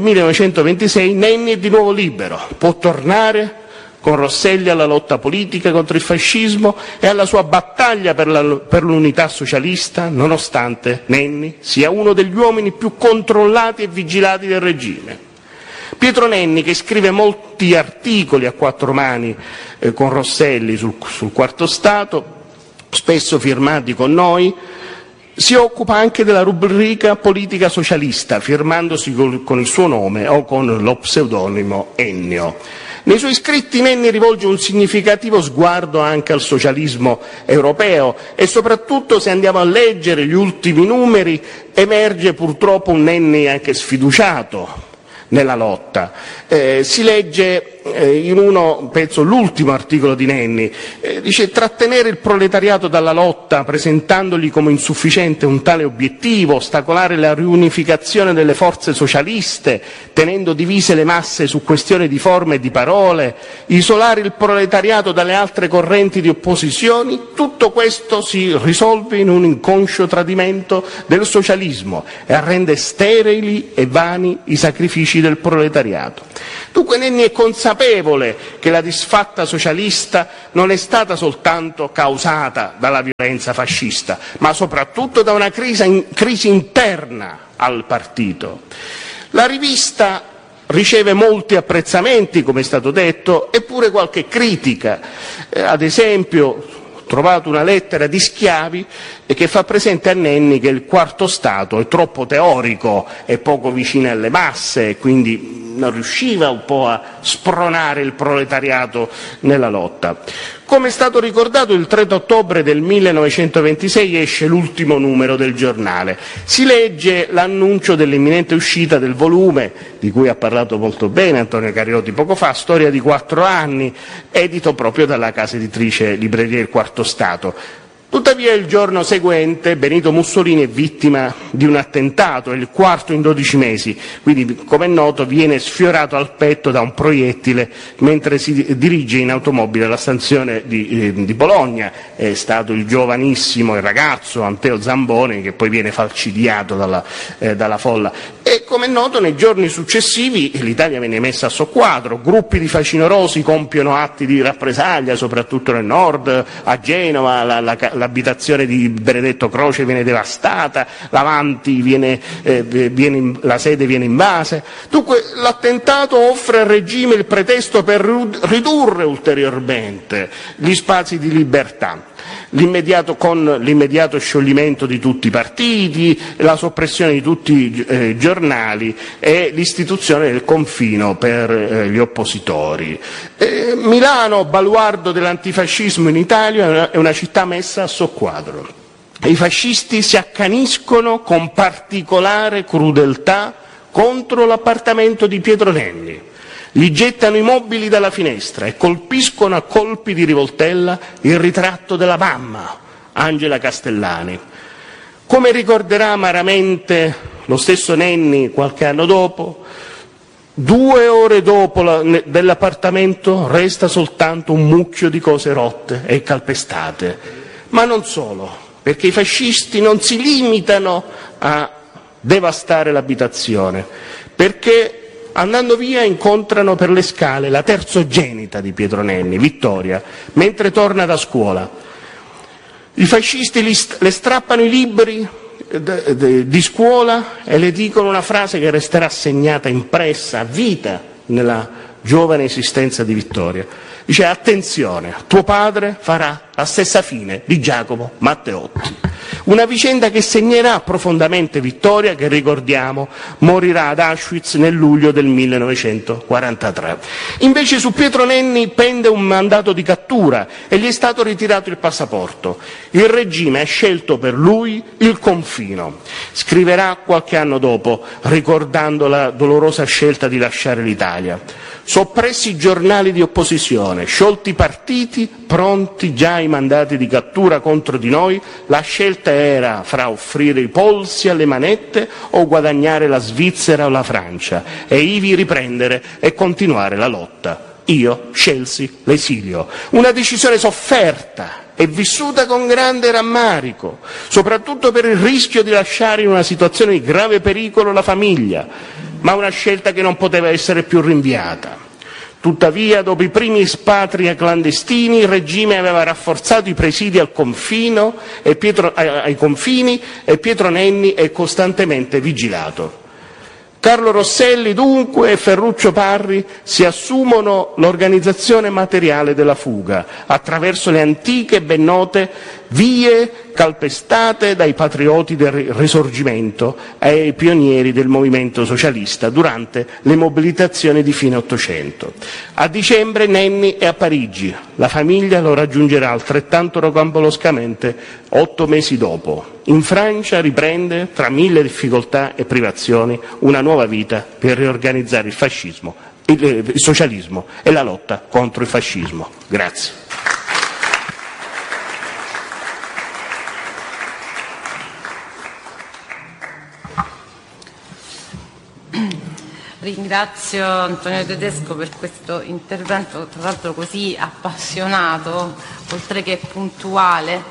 1926 Nenni è di nuovo libero, può tornare con Rosselli alla lotta politica contro il fascismo e alla sua battaglia per l'unità socialista, nonostante Nenni sia uno degli uomini più controllati e vigilati del regime. Pietro Nenni, che scrive molti articoli a 4 mani con Rosselli sul quarto Stato, spesso firmati con noi, Si occupa anche della rubrica politica socialista, firmandosi con il suo nome o con lo pseudonimo Ennio. Nei suoi scritti Nenni rivolge un significativo sguardo anche al socialismo europeo e soprattutto, se andiamo a leggere gli ultimi numeri, emerge purtroppo un Nenni anche sfiduciato nella lotta. Si legge in uno, penso l'ultimo articolo di Nenni, dice: trattenere il proletariato dalla lotta presentandogli come insufficiente un tale obiettivo, ostacolare la riunificazione delle forze socialiste tenendo divise le masse su questioni di forme e di parole, isolare il proletariato dalle altre correnti di opposizioni, tutto questo si risolve in un inconscio tradimento del socialismo e rende sterili e vani i sacrifici del proletariato. Dunque Nenni è consapevole che la disfatta socialista non è stata soltanto causata dalla violenza fascista, ma soprattutto da una crisi interna al partito. La rivista riceve molti apprezzamenti, come è stato detto, eppure qualche critica. Ad esempio, ho trovato una lettera di Schiavi che fa presente a Nenni che il quarto Stato è troppo teorico, è poco vicino alle masse e quindi non riusciva un po' a spronare il proletariato nella lotta. Come è stato ricordato, il 3 ottobre del 1926 esce l'ultimo numero del giornale. Si legge l'annuncio dell'imminente uscita del volume, di cui ha parlato molto bene Antonio Cariotti poco fa, Storia di 4 anni, edito proprio dalla casa editrice Libreria Il Quarto Stato. Tuttavia il giorno seguente Benito Mussolini è vittima di un attentato, è il quarto in 12 mesi, quindi come è noto viene sfiorato al petto da un proiettile mentre si dirige in automobile alla stazione di Bologna. È stato il giovanissimo, il ragazzo Anteo Zamboni che poi viene falcidiato dalla folla. E come è noto nei giorni successivi l'Italia viene messa a soqquadro, gruppi di facinorosi compiono atti di rappresaglia soprattutto nel nord, a Genova l'abitazione di Benedetto Croce viene devastata, l'Avanti la sede viene invasa. Dunque l'attentato offre al regime il pretesto per ridurre ulteriormente gli spazi di libertà. Con l'immediato scioglimento di tutti i partiti, la soppressione di tutti i giornali e l'istituzione del confino per gli oppositori. Milano, baluardo dell'antifascismo in Italia, è una città messa a soqquadro. I fascisti si accaniscono con particolare crudeltà contro l'appartamento di Pietro Nenni. Gli gettano i mobili dalla finestra e colpiscono a colpi di rivoltella il ritratto della mamma, Angela Castellani. Come ricorderà amaramente lo stesso Nenni qualche anno dopo, 2 ore dopo dell'appartamento resta soltanto un mucchio di cose rotte e calpestate. Ma non solo, perché i fascisti non si limitano a devastare l'abitazione, perché andando via incontrano per le scale la terzogenita di Pietro Nenni, Vittoria, mentre torna da scuola. I fascisti le strappano i libri di scuola e le dicono una frase che resterà segnata impressa a vita nella giovane esistenza di Vittoria. Dice: attenzione, tuo padre farà la stessa fine di Giacomo Matteotti. Una vicenda che segnerà profondamente Vittoria, che ricordiamo morirà ad Auschwitz nel luglio del 1943. Invece su Pietro Nenni pende un mandato di cattura e gli è stato ritirato il passaporto. Il regime ha scelto per lui il confino. Scriverà qualche anno dopo, ricordando la dolorosa scelta di lasciare l'Italia. Soppressi i giornali di opposizione, sciolti i partiti, pronti già i mandati di cattura contro di noi, la scelta era fra offrire i polsi alle manette o guadagnare la Svizzera o la Francia e ivi riprendere e continuare la lotta. Io scelsi l'esilio. Una decisione sofferta e vissuta con grande rammarico, soprattutto per il rischio di lasciare in una situazione di grave pericolo la famiglia, ma una scelta che non poteva essere più rinviata. Tuttavia, dopo i primi espatri clandestini, il regime aveva rafforzato i presidi ai confini e Pietro Nenni è costantemente vigilato. Carlo Rosselli, dunque, e Ferruccio Parri si assumono l'organizzazione materiale della fuga attraverso le antiche e ben note vie calpestate dai patrioti del Risorgimento e ai pionieri del movimento socialista durante le mobilitazioni di fine Ottocento. A dicembre Nenni è a Parigi, la famiglia lo raggiungerà altrettanto rocambolescamente 8 mesi dopo. In Francia riprende, tra mille difficoltà e privazioni, una nuova vita per riorganizzare il socialismo e la lotta contro il fascismo. Grazie. Ringrazio Antonio Tedesco per questo intervento, tra l'altro così appassionato, oltre che puntuale.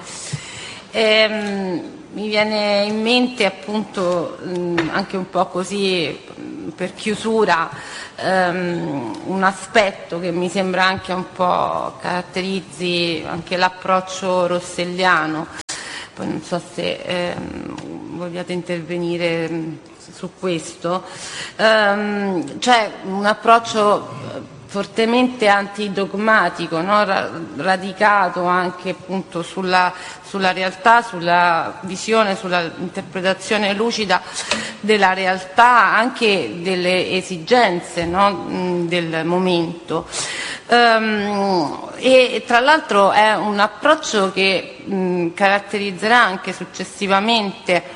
Mi viene in mente appunto anche un po' così per chiusura un aspetto che mi sembra anche un po' caratterizzi anche l'approccio rosselliano. Poi non so se vogliate intervenire su questo, c'è un approccio fortemente antidogmatico, no? Radicato anche appunto sulla realtà, sulla visione, sulla interpretazione lucida della realtà, anche delle esigenze, no? Del momento. E tra l'altro è un approccio che caratterizzerà anche successivamente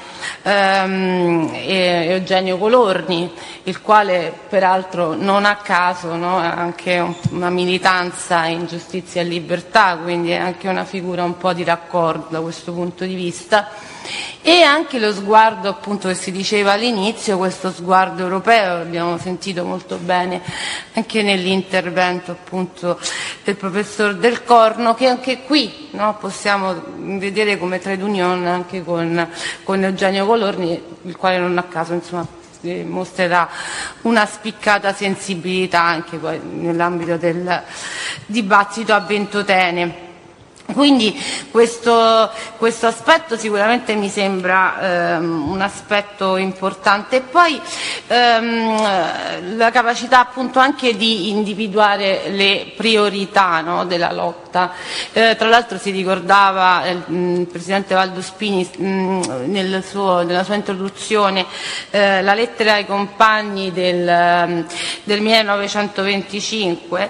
Eugenio Colorni, il quale peraltro non a caso, no, ha anche una militanza in Giustizia e Libertà, quindi è anche una figura un po' di raccordo da questo punto di vista. E anche lo sguardo appunto che si diceva all'inizio, questo sguardo europeo, l'abbiamo sentito molto bene anche nell'intervento appunto del professor Del Corno, che anche qui, no, possiamo vedere come trade union anche con Eugenio Colorni, il quale non a caso insomma mostrerà una spiccata sensibilità anche poi nell'ambito del dibattito a Ventotene. Quindi questo aspetto sicuramente mi sembra un aspetto importante. E poi la capacità appunto anche di individuare le priorità, no, della lotta. Tra l'altro si ricordava il Presidente Valdo Spini nella sua introduzione la lettera ai compagni del 1925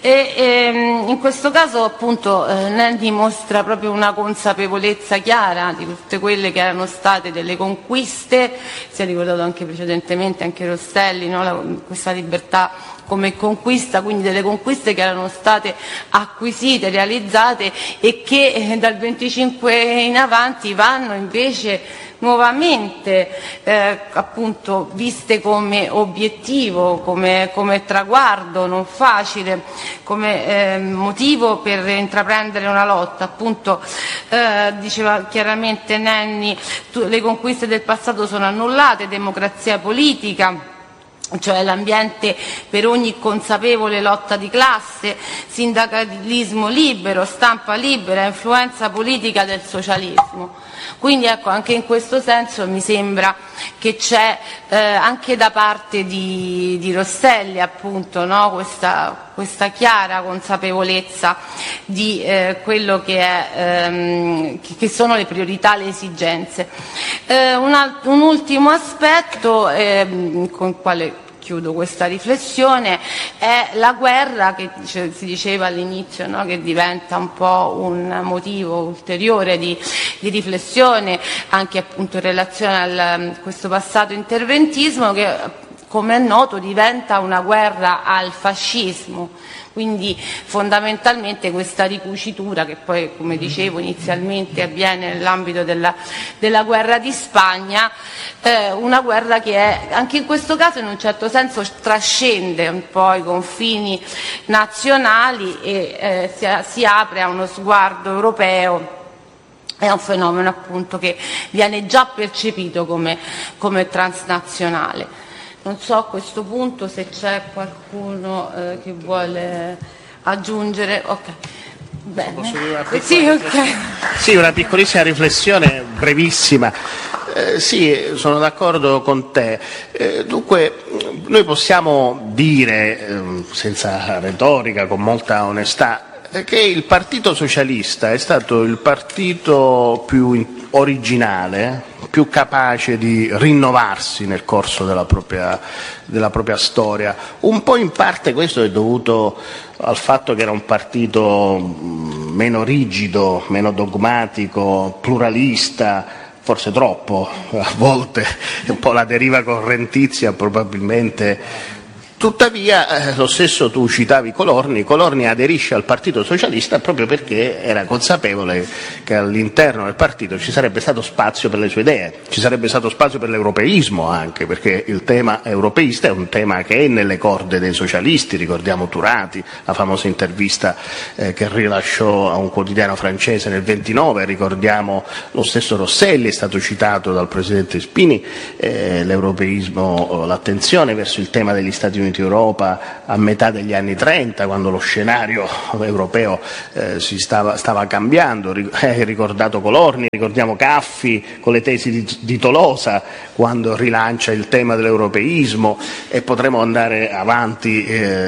e in questo caso appunto dimostra proprio una consapevolezza chiara di tutte quelle che erano state delle conquiste, si è ricordato anche precedentemente anche Rostelli, no? Questa libertà come conquista, quindi delle conquiste che erano state acquisite, realizzate e che dal 25 in avanti vanno invece nuovamente appunto viste come obiettivo, come traguardo non facile, come motivo per intraprendere una lotta. Appunto diceva chiaramente Nenni, le conquiste del passato sono annullate, democrazia politica, cioè l'ambiente per ogni consapevole lotta di classe, sindacalismo libero, stampa libera, influenza politica del socialismo. Quindi ecco, anche in questo senso mi sembra che c'è anche da parte di Rostelli appunto, no? questa chiara consapevolezza di quello che sono le priorità, le esigenze. Un ultimo aspetto con il quale chiudo questa riflessione è la guerra, che si diceva all'inizio, no? Che diventa un po' un motivo ulteriore di riflessione anche appunto in relazione a questo passato interventismo che, come è noto, diventa una guerra al fascismo. Quindi fondamentalmente questa ricucitura che poi, come dicevo inizialmente, avviene nell'ambito della guerra di Spagna, una guerra che anche in questo caso in un certo senso trascende un po' i confini nazionali e si apre a uno sguardo europeo. È un fenomeno appunto che viene già percepito come transnazionale. Non so a questo punto se c'è qualcuno che vuole aggiungere. Ok. Bene. Posso dire una piccolissima riflessione brevissima. Sì, sono d'accordo con te. Dunque, noi possiamo dire, senza retorica, con molta onestà, che il Partito Socialista è stato il partito più originale, più capace di rinnovarsi nel corso della propria storia. Un po' in parte questo è dovuto al fatto che era un partito meno rigido, meno dogmatico, pluralista, forse troppo a volte, un po' la deriva correntizia probabilmente. Tuttavia, lo stesso tu citavi Colorni aderisce al Partito Socialista proprio perché era consapevole che all'interno del partito ci sarebbe stato spazio per le sue idee, ci sarebbe stato spazio per l'europeismo anche, perché il tema europeista è un tema che è nelle corde dei socialisti. Ricordiamo Turati, la famosa intervista che rilasciò a un quotidiano francese nel 29, ricordiamo lo stesso Rosselli, è stato citato dal Presidente Spini, l'europeismo, l'attenzione verso il tema degli Stati Uniti Europa a metà degli anni 30, quando lo scenario europeo si stava cambiando. Hai ricordato Colorni, ricordiamo Caffi con le tesi di Tolosa, quando rilancia il tema dell'europeismo, e potremo andare avanti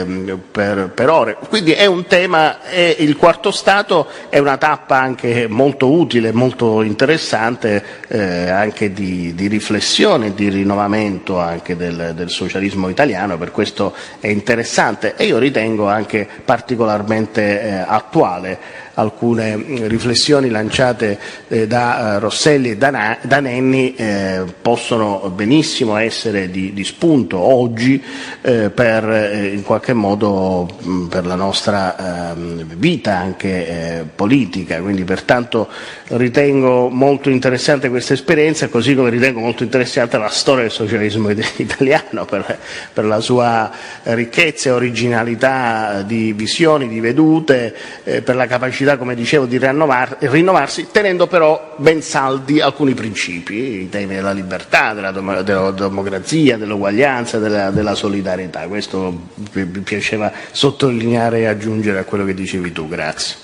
per ore. Quindi è un tema, e il quarto Stato è una tappa anche molto utile, molto interessante, anche di riflessione, di rinnovamento anche del socialismo italiano. Per questo è interessante, e io ritengo anche particolarmente attuale. Alcune riflessioni lanciate da Rosselli e da Nenni possono benissimo essere di spunto oggi per in qualche modo per la nostra vita anche politica. Quindi pertanto ritengo molto interessante questa esperienza, così come ritengo molto interessante la storia del socialismo italiano per la sua ricchezza e originalità di visioni, di vedute, per la capacità, come dicevo, di rinnovarsi, tenendo però ben saldi alcuni principi, i temi della libertà, della democrazia, dell'uguaglianza, della solidarietà. Questo mi piaceva sottolineare e aggiungere a quello che dicevi tu. Grazie.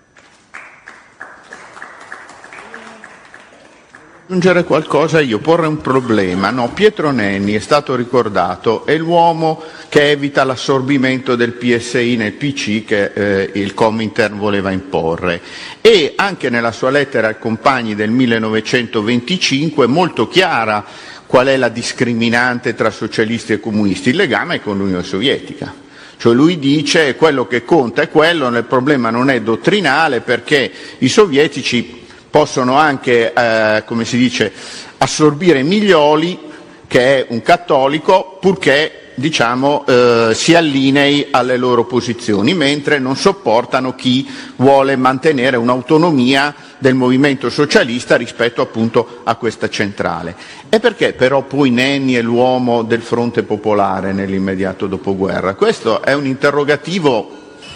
Aggiungere qualcosa io, porre un problema. No, Pietro Nenni, è stato ricordato, è l'uomo che evita l'assorbimento del PSI nel PC che il Comintern voleva imporre, e anche nella sua lettera ai compagni del 1925 è molto chiara qual è la discriminante tra socialisti e comunisti: il legame è con l'Unione Sovietica. Cioè lui dice quello che conta è quello, il problema non è dottrinale, perché i sovietici possono anche, come si dice, assorbire Miglioli, che è un cattolico, purché si allinei alle loro posizioni, mentre non sopportano chi vuole mantenere un'autonomia del movimento socialista rispetto appunto a questa centrale. E perché però poi Nenni è l'uomo del Fronte Popolare nell'immediato dopoguerra? Questo è un interrogativo.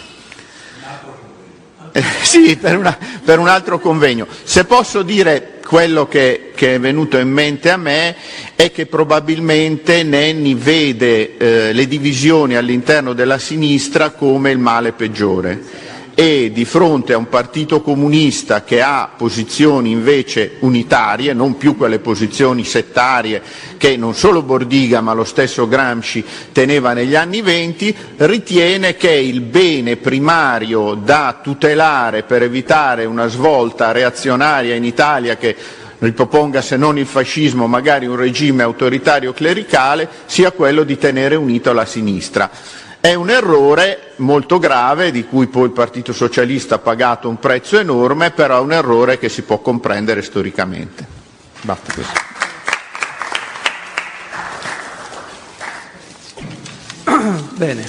Sì, per un altro convegno. Se posso dire quello che è venuto in mente a me è che probabilmente Nenni vede le divisioni all'interno della sinistra come il male peggiore, e di fronte a un partito comunista che ha posizioni invece unitarie, non più quelle posizioni settarie che non solo Bordiga ma lo stesso Gramsci teneva negli anni '20, ritiene che il bene primario da tutelare per evitare una svolta reazionaria in Italia che riproponga, se non il fascismo, magari un regime autoritario clericale, sia quello di tenere unito la sinistra. È un errore molto grave, di cui poi il Partito Socialista ha pagato un prezzo enorme, però è un errore che si può comprendere storicamente. Basta questo. Bene,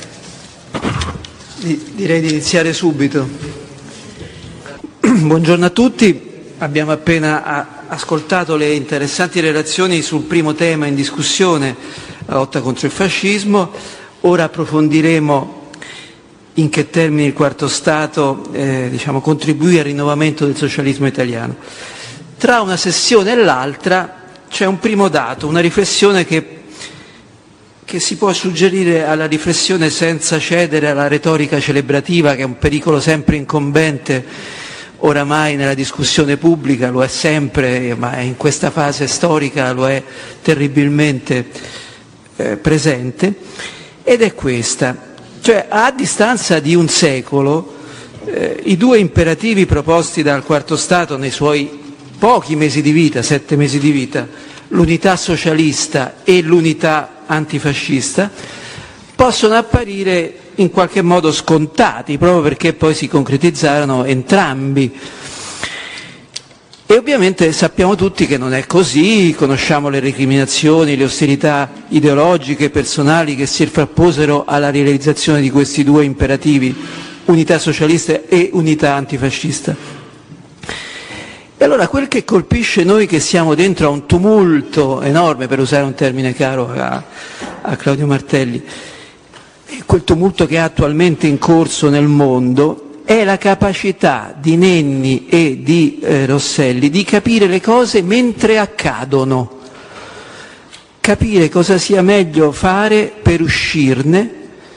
direi di iniziare subito. Buongiorno a tutti. Abbiamo appena ascoltato le interessanti relazioni sul primo tema in discussione, la lotta contro il fascismo. Ora approfondiremo in che termini il quarto Stato contribuì al rinnovamento del socialismo italiano. Tra una sessione e l'altra c'è un primo dato, una riflessione che si può suggerire alla riflessione senza cedere alla retorica celebrativa, che è un pericolo sempre incombente oramai nella discussione pubblica, lo è sempre, ma in questa fase storica lo è terribilmente presente. Ed è questa, cioè a distanza di un secolo I due imperativi proposti dal Quarto Stato nei suoi pochi mesi di vita, 7 mesi di vita, l'unità socialista e l'unità antifascista, possono apparire in qualche modo scontati, proprio perché poi si concretizzarono entrambi. E ovviamente sappiamo tutti che non è così, conosciamo le recriminazioni, le ostilità ideologiche, personali che si frapposero alla realizzazione di questi due imperativi, unità socialista e unità antifascista. E allora quel che colpisce noi che siamo dentro a un tumulto enorme, per usare un termine caro a Claudio Martelli, quel tumulto che è attualmente in corso nel mondo, è la capacità di Nenni e di Rosselli di capire le cose mentre accadono, capire cosa sia meglio fare per uscirne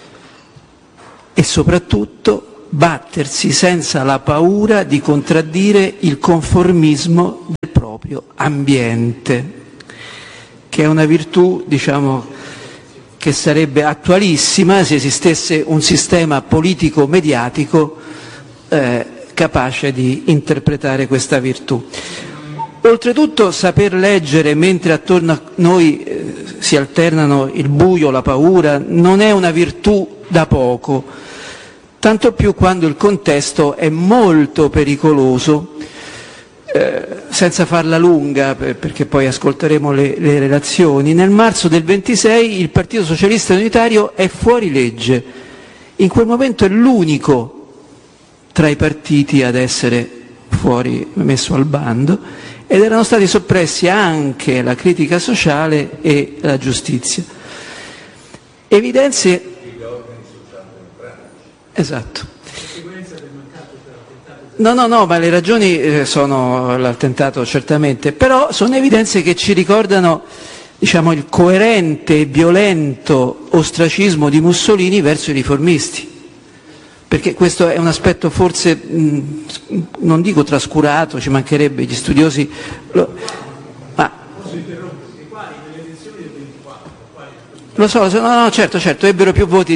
e soprattutto battersi senza la paura di contraddire il conformismo del proprio ambiente, che è una virtù, diciamo, che sarebbe attualissima se esistesse un sistema politico-mediatico capace di interpretare questa virtù. Oltretutto saper leggere mentre attorno a noi si alternano il buio, la paura, non è una virtù da poco, tanto più quando il contesto è molto pericoloso. Senza farla lunga, perché poi ascolteremo le relazioni, nel marzo del 26 il Partito Socialista Unitario è fuori legge. In quel momento è l'unico tra i partiti ad essere fuori, messo al bando, ed erano stati soppressi anche la critica sociale e la giustizia. Evidenze. Esatto. No, ma le ragioni sono l'attentato certamente, però sono evidenze che ci ricordano, diciamo, il coerente e violento ostracismo di Mussolini verso i riformisti, perché questo è un aspetto forse, non dico trascurato, ci mancherebbe, gli studiosi, ma lo so, no, certo, ebbero più voti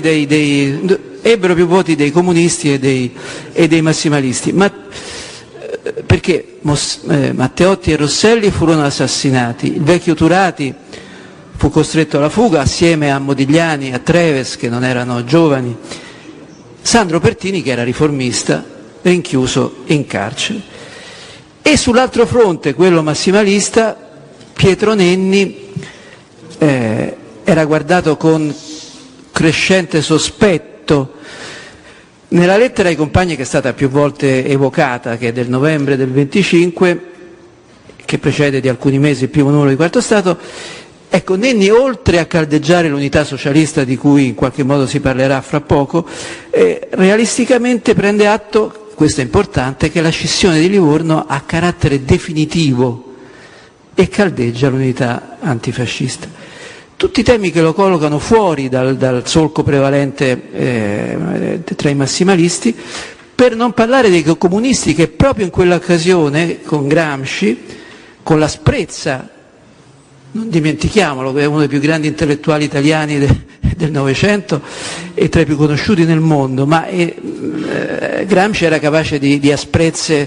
dei comunisti e dei massimalisti, ma perché Matteotti e Rosselli furono assassinati, il vecchio Turati fu costretto alla fuga assieme a Modigliani e a Treves, che non erano giovani, Sandro Pertini, che era riformista, rinchiuso in carcere. E sull'altro fronte, quello massimalista, Pietro Nenni era guardato con crescente sospetto. Nella lettera ai compagni, che è stata più volte evocata, che è del novembre del 25, che precede di alcuni mesi il primo numero di Quarto Stato, ecco, Nenni, oltre a caldeggiare l'unità socialista, di cui in qualche modo si parlerà fra poco, realisticamente prende atto, questo è importante, che la scissione di Livorno ha carattere definitivo e caldeggia l'unità antifascista. Tutti temi che lo collocano fuori dal solco prevalente tra i massimalisti, per non parlare dei comunisti che proprio in quell'occasione, con Gramsci, con l'asprezza, non dimentichiamolo, è uno dei più grandi intellettuali italiani del Novecento e tra i più conosciuti nel mondo, ma Gramsci era capace di asprezze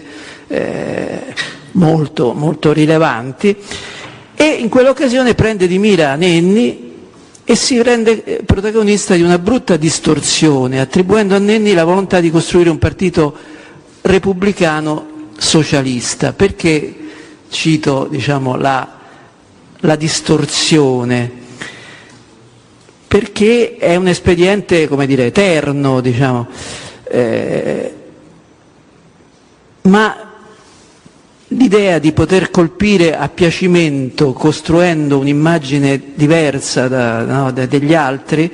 molto, molto rilevanti, e in quell'occasione prende di mira Nenni e si rende protagonista di una brutta distorsione, attribuendo a Nenni la volontà di costruire un partito repubblicano socialista. Perché cito, diciamo, la distorsione? Perché è un espediente, come dire, eterno, diciamo, ma l'idea di poter colpire a piacimento costruendo un'immagine diversa degli altri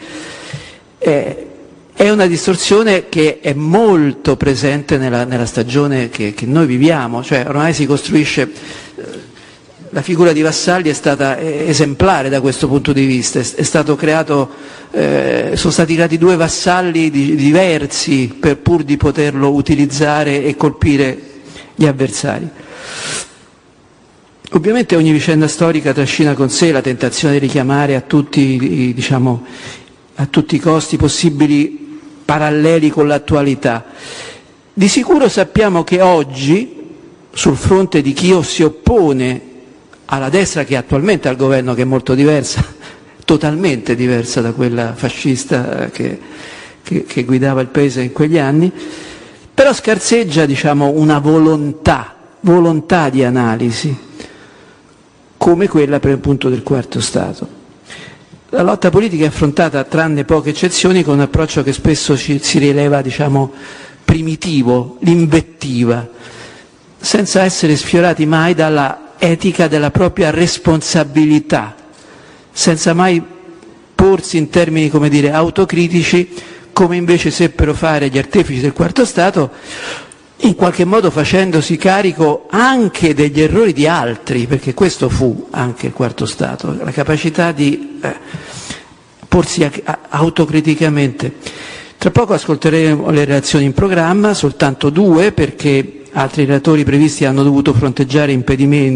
è una distorsione che è molto presente nella stagione che noi viviamo, cioè ormai si costruisce, la figura di Vassalli è stata esemplare da questo punto di vista, è stato creato, sono stati creati due vassalli diversi pur di poterlo utilizzare e colpire gli avversari. Ovviamente ogni vicenda storica trascina con sé la tentazione di richiamare a tutti, diciamo, a tutti i costi possibili paralleli con l'attualità. Di sicuro sappiamo che oggi, sul fronte di chi si oppone alla destra che è attualmente al governo, che è molto diversa, totalmente diversa da quella fascista che guidava il paese in quegli anni, però scarseggia, diciamo, una volontà di analisi, come quella per il punto del quarto Stato. La lotta politica è affrontata, tranne poche eccezioni, con un approccio che spesso si rileva, diciamo, primitivo, l'invettiva, senza essere sfiorati mai dalla etica della propria responsabilità, senza mai porsi in termini, come dire, autocritici, come invece seppero fare gli artefici del quarto Stato, in qualche modo facendosi carico anche degli errori di altri, perché questo fu anche il quarto Stato, la capacità di porsi autocriticamente. Tra poco ascolteremo le relazioni in programma, soltanto 2, perché altri relatori previsti hanno dovuto fronteggiare impedimenti